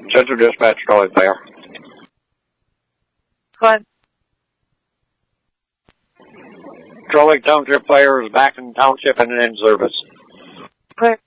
Central Dispatch, Trolley Fire. Go ahead. Trolley Township Fire is back in township and in service. Clear.